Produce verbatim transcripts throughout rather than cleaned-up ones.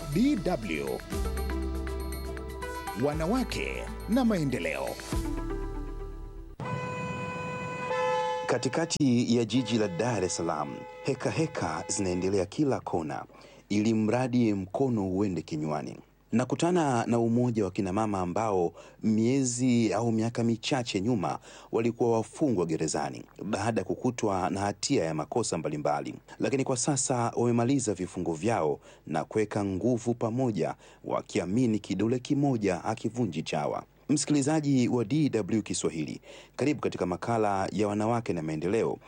D W Wanawake na maendeleo. Katikati ya jiji la Dar es Salaam, heka heka zinaendelea kila kona, ili mradi mkono uende kinywani. Nakutana na umoja wa kina mama ambao miezi au miaka michache nyuma walikuwa wafungwa gerezani baada ya kukutwa na hatia ya makosa mbalimbali, lakini kwa sasa wamemaliza vifungo vyao na kuweka nguvu pamoja, wakiamini kidole kimoja hakivunji chawa. Msikilizaji wa D W Kiswahili, karibu katika makala ya wanawake na maendeleo.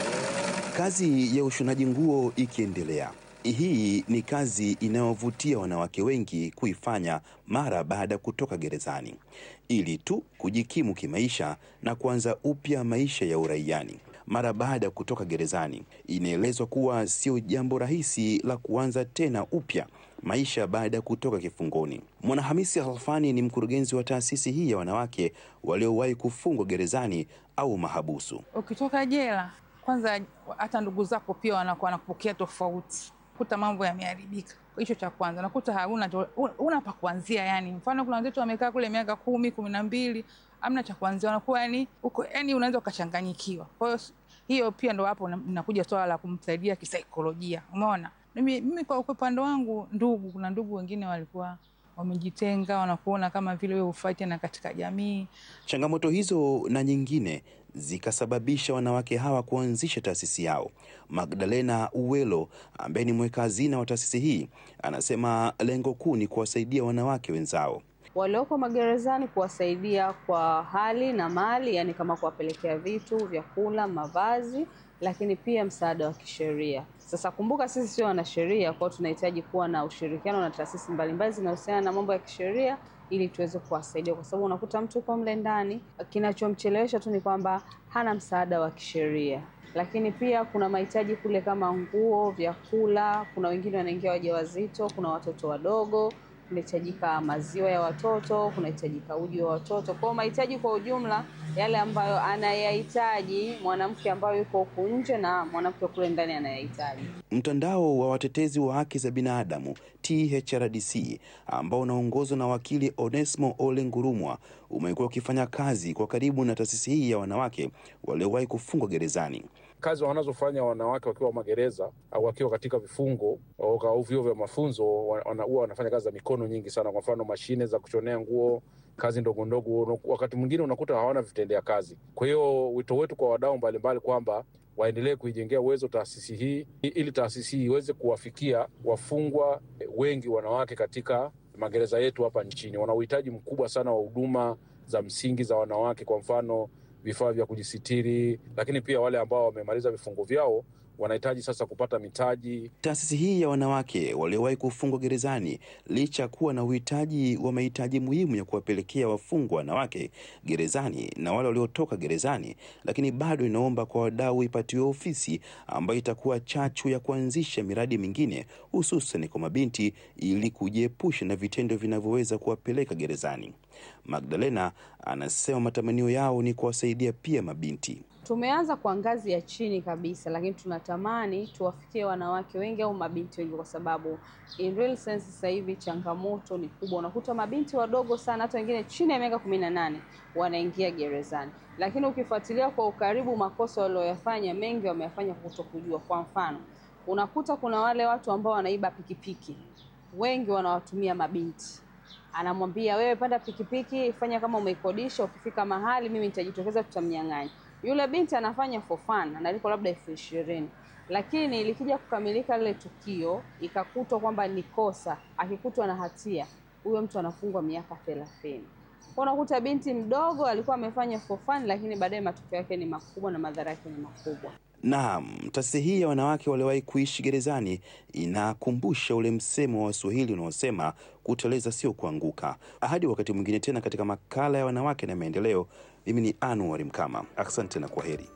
Kazi ya ushonaji nguo ikiendelea. Hii ni kazi inayovutia wanawake wengi kuifanya mara baada ya kutoka gerezani, ili tu kujikimu kimaisha na kuanza upya maisha ya uraiani. Mara baada ya kutoka gerezani, inaelezwa kuwa sio jambo rahisi la kuanza tena upya maisha baada ya kutoka kifungoni. Mwanahamisi Alfani ni mkurugenzi wa taasisi hii ya wanawake waliowahi kufungwa gerezani au mahabusu. Ukitoka jela, kwanza hata ndugu zako pia wanakuwa wanakupokea tofauti. Kuta mambo yameharibika. Hicho cha kwanza. Nakuta hauna una pa kuanzia yani. Mfano kuna wenzetu wamekaa kule miaka kumi, kumi na mbili, hamna cha kuanzia. Wanakuwa yani uko yani unaweza ukachanganyikiwa. Kwa hiyo hiyo pia ndo hapo inakuja swala la kumsaidia kisaikolojia. Umeona? Mimi mimi kwa upande wangu ndugu, kuna ndugu wengine walikuwa wamejitenga, wanakuona kama vile wewe ufai tena katika jamii. Changamoto hizo na nyingine zikasababisha wanawake hawa kuanzisha taasisi yao. Magdalena Uwelo, ambaye ni mweka hazina wa taasisi hii, anasema lengo kuu ni kuwasaidia wanawake wenzao walioko magerezani, kuwasaidia kwa hali na mali, yani kama kuwapelekea vitu, vyakula, mavazi, lakini pia msaada wa kisheria. Sasa kumbuka sisi sio wanasheria, kwa tunahitaji kuwa na ushirikiano na taasisi mbalimbali zinazohusiana na mambo ya kisheria ili tuweze kuwasaidia, kwa sababu unakuta mtu yuko mle ndani, kinachomchelewesha tu ni kwamba hana msaada wa kisheria. Lakini pia kuna mahitaji kule kama nguo, vyakula, kuna wengine wanaingia wajawazito, kuna watoto wadogo, kunahitajika maziwa ya watoto, kunahitajika uji wa watoto. Kwa mahitaji kwa ujumla yale ambayo anayahitaji mwanamke ambaye yuko huko nje na mwanamke kule ndani anayahitaji. Mtandao wa watetezi wa haki za binadamu T H R D C, ambao unaongozwa na wakili Onesmo Ole Ngurumwa, umekuwa ukifanya kazi kwa karibu na taasisi hii ya wanawake waliowahi kufungwa gerezani. Kazi wanazofanya wanawake wakiwa magereza au wakiwa katika vifungo au vyuo vya mafunzo, huwa wanafanya kazi za mikono nyingi sana. Kwa mfano mashine za kushonea nguo, kazi ndogo ndogo, wakati mwingine unakuta hawana vitendea kazi. Kwa hiyo wito wetu kwa wadau mbalimbali kwamba waendelee kuijengea uwezo taasisi hii ili taasisi hii iweze kuwafikia wafungwa wengi wanawake katika magereza yetu hapa nchini. Wana uhitaji mkubwa sana wa huduma za msingi za wanawake, kwa mfano vifaa vya kujisitiri, lakini pia wale ambao wamemaliza vifungo vyao wanahitaji sasa kupata mitaji. Taasisi hii ya wanawake waliowahi kufungwa gerezani, licha kuwa na uhitaji wa mahitaji muhimu ya kuwapelekea wafungwa wanawake gerezani na wale waliotoka gerezani, lakini bado inaomba kwa wadau ipatiwe ofisi ambayo itakuwa chachu ya kuanzisha miradi mingine, hususan kwa mabinti, ili kujiepusha na vitendo vinavyoweza kuwapeleka gerezani. Magdalena anasema matamanio yao ni kuwasaidia pia mabinti. Tumeanza kwa ngazi ya chini kabisa, lakini tunatamani tuwafikie wanawake wengi au mabinti wengi, kwa sababu in real sense sasa hivi changamoto ni kubwa. Unakuta mabinti wadogo sana, hata wengine chini ya miaka kumi na nane wanaingia gerezani. Lakini ukifuatilia kwa ukaribu makosa walioyafanya, mengi wameyafanya kutokujua. Kwa mfano, unakuta kuna wale watu ambao wanaiba pikipiki. Wengi wanawatumia mabinti. Anamwambia wewe panda pikipiki, fanya kama umeikodisha, ukifika mahali mimi nitajitokeza tutamnyang'anya. Yule binti anafanya for fun, analipo labda elfu ishirini. Lakini ilikija kukamilika lile tukio, ikakutwa kwamba ni kosa, akikutwa na hatia, huyo mtu anafungwa miaka thelathini. Kwa unakuta binti mdogo alikuwa amefanya for fun, lakini baadaye matokeo yake ni makubwa na madhara yake ni makubwa. Naam, taasisi hii ya wanawake waliowahi kuishi gerezani inakumbusha ule msemo wa Waswahili unaosema kuteleza sio kuanguka. Hadi wakati mwingine tena katika makala ya wanawake na maendeleo, mimi ni Anwar Mkama. Asante na kwaheri.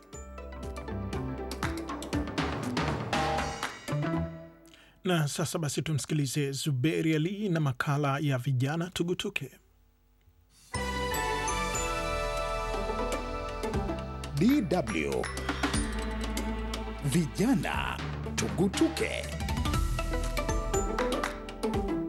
Na sasa basi tumsikilize Zuberi Ali na makala ya vijana tugutuke. D W Vijana tugutuke.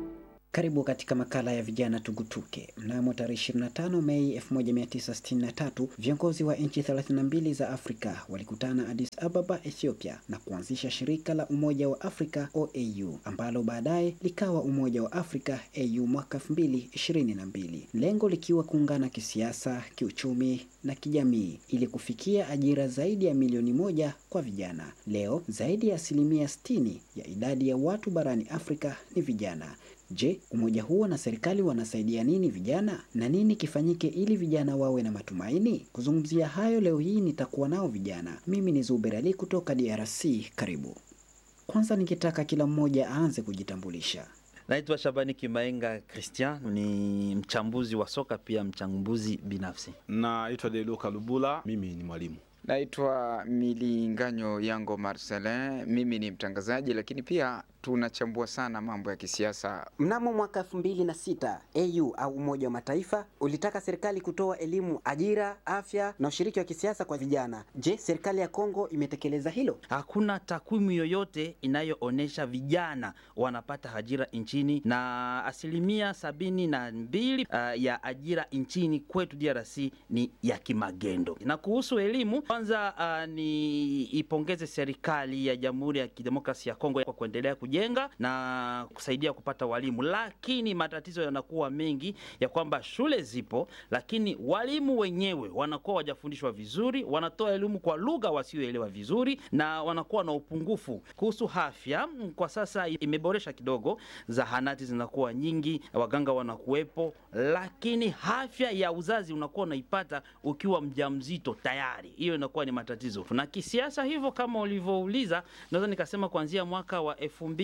Karibu katika makala ya vijana tugutuke. Mnamo tarehe ishirini na tano Mei elfu moja mia tisa sitini na tatu, viongozi wa nchi thelathini na mbili za Afrika walikutana Addis Ababa, Ethiopia na kuanzisha shirika la Umoja wa Afrika O A U ambalo baadaye likawa Umoja wa Afrika A U mwaka elfu mbili ishirini na mbili. Lengo likiwa kuungana kisiasa, kiuchumi na kijamii ili kufikia ajira zaidi ya milioni moja kwa vijana. Leo zaidi ya asilimia sitini ya idadi ya watu barani Afrika ni vijana. Je, umoja huo na serikali wanasaidia nini vijana na nini kifanyike ili vijana wawe na matumaini? Kuzungumzia hayo leo hii nitakuwa nao vijana. Mimi ni Zuber Ali kutoka D R C. Karibu. Kwanza nikitaka kila mmoja aanze kujitambulisha. Naitwa Shabani Kimaenga Christian, ni mchambuzi wa soka pia mchambuzi binafsi. Naitwa Deluka Lubula, mimi ni mwalimu. Naitwa Milinganyo Yango Marcelin, mimi ni mtangazaji lakini pia tunachambua sana mambo ya kisiasa. Mnamo mwaka elfu mbili na sita, A U au Umoja wa Mataifa ulitaka serikali kutoa elimu, ajira, afya na ushiriki wa kisiasa kwa vijana. Je, serikali ya Kongo imetekeleza hilo? Hakuna takwimu yoyote inayoonesha vijana wanapata ajira nchini, na asilimia sabini na mbili uh, ya ajira nchini kwetu D R C ni ya kimagendo. Na kuhusu elimu, kwanza uh, ni ipongeze serikali ya Jamhuri ya Kidemokrasia ya Kongo kwa kuendelea jenga na kusaidia kupata walimu, lakini matatizo yanakuwa mengi ya kwamba shule zipo lakini walimu wenyewe wanakuwa wajafundishwa vizuri, wanatoa elimu kwa lugha wasioelewa vizuri na wanakuwa na upungufu. Kuhusu afya, kwa sasa imeboresha kidogo, zahanati zinakuwa nyingi, waganga wanakuwepo, lakini afya ya uzazi unakuwa unaipata ukiwa mjamzito tayari. Hiyo inakuwa ni matatizo. Na kisiasa hivyo kama ulivyouliza, naweza nikasema kuanzia mwaka wa elfu mbili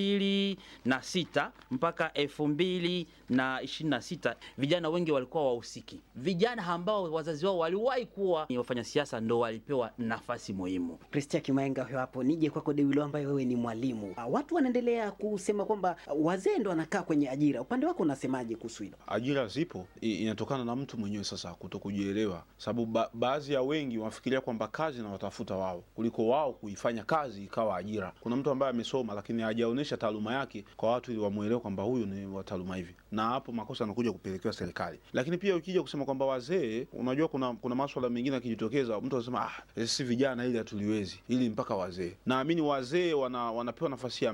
na sita mpaka elfu mbili na ishirini na sita vijana wengi walikuwa wahusiki. Vijana ambao wazazi wao waliwahi kuwa wafanya siasa ndo walipewa nafasi muhimu. Christian Kimaenga hapo, nije kwako Dewilo ambaye wewe ni mwalimu. Watu wanaendelea kusema kwamba wazee ndo wanakaa kwenye ajira. Upande wako unasemaje kuhusu hilo? Ajira zipo, inatokana na mtu mwenyewe sasa kutokujielewa. Sababu ba baadhi ya wengi wafikiria kwamba kazi na watafuta wao kuliko wao kuifanya kazi ikawa ajira. Kuna mtu ambaye amesoma lakini hajaonesha taaluma yake kwa watu ili wamuelewe kwamba huyu ni wa taaluma hivi. Na hapo makosa yanakuja kupelekewa serikali. Lakini pia ukija kusema kwamba wazee, unajua kuna kuna masuala mengine yakijitokeza, mtu anasema ah, si vijana ili hatuliwezi, ili mpaka wazee. Naamini wazee wana, wanapewa nafasi ya